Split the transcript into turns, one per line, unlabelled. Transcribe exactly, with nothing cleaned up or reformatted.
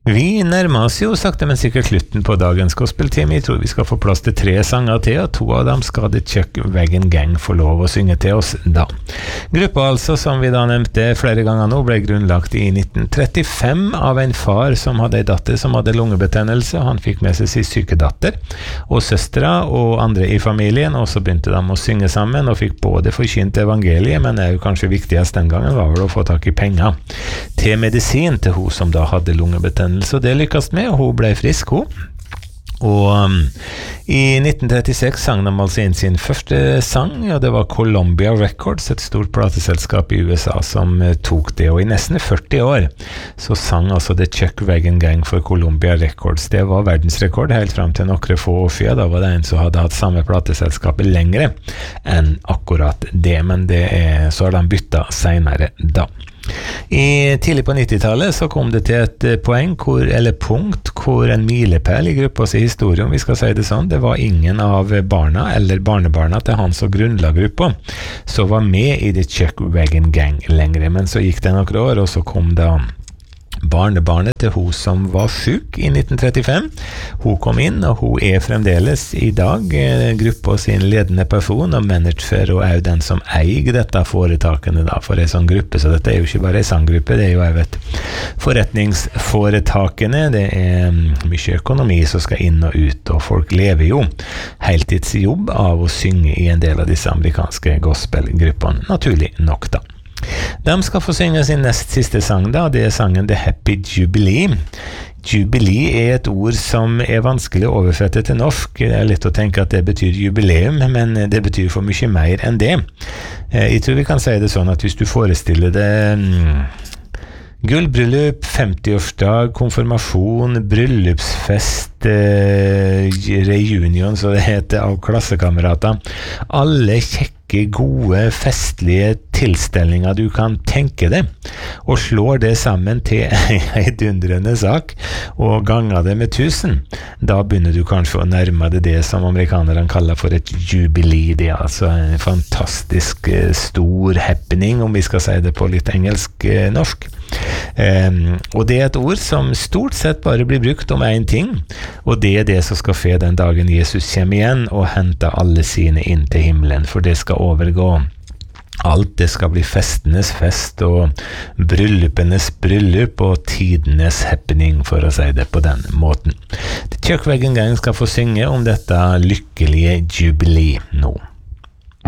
Vi nærmer oss jo sakte, men sikkert slutten på dagens gospeltime. Jeg tror vi skal få plass til tre sanger til, og to av dem skal The Chuck Wagon Gang få lov å synge til oss da. Gruppa altså, som vi da nevnte flere ganger nå, ble grunnlagt i nitten trettifem av en far som hadde en datter som hadde lungebetennelse. Han fikk med seg sin syke datter og søstre og andre i familien, og så begynte de å synge sammen og fikk både forkynt evangeliet, men det er jo kanskje viktigst den gangen var vel å få tak i penger til medisin til hun som da hadde lungebetennelse. Så det lykkes med, og hun ble frisk, hun. Og um, i nitten trettiseks sang de altså inn sin første sang, og det var Columbia Records, et stort plateselskap i U S A som uh, tok det, og i nesten førti år så sang altså The Chuck Wagon Gang for Columbia Records. Det var verdensrekord helt frem til noen få år siden. Da var det en som hadde hatt samme plateselskapet lengre enn akkurat det, men det er, så har de byttet senere da. I tidlig på nittitallet så kom det til et poeng hvor, eller punkt hvor en milepæl i gruppas historie, om vi skal si det sånn, det var ingen av barna eller barnebarna til han som grunnla gruppa som var med i The Chuck Wagon Gang lengre, men så gikk det noen år, og så kom det barnebarnet til hun som var syk i nitten trettifem. Hun kom inn, og hun er fremdeles i dag eh, gruppa sin ledende person og manager, og er jo den som eier dette foretakene da, for en sånn gruppe. Så dette er jo ikke bare en sanggruppe, det er jo jeg vet forretningsforetakene, det er mye økonomi som skal inn og ut, og folk lever jo heltidsjobb av å synge i en del av disse amerikanske gospelgruppene, naturlig nok da. De skal få synge sin nest siste sang da, det er sangen The Happy Jubilee. Jubilee er et ord som er vanskelig å oversette til norsk. Det er lett å tenke at det betyr jubileum, men det betyr for mye mer enn det. Jeg tror vi kan si det sånn at hvis du forestiller det gullbryllup, femtiårsdag, konfirmasjon, bryllupsfest, eh, reunion, så det heter, av klassekamerater, alle kjekke, gode, festlige tilstelninger du kan tenke det, og slår det sammen til en dundrende sak, og ganger det med tusen, da begynner du kanskje å nærme deg det som amerikanerne kaller for et jubilee. Det er altså en fantastisk stor happening, om vi skal si det på litt engelsk-norsk. Um, og det er et ord som stort sett bare blir brukt om en ting, og det er det som skal skje den dagen Jesus kommer igjen og henter alle sine inn til himmelen, for det skal overgå alt. Det skal bli festenes fest og bryllupenes bryllup og tidenes happening, for å si det på den måten. The Chuck Wagon Gang skal få synge om dette lykkelige jubilee nå.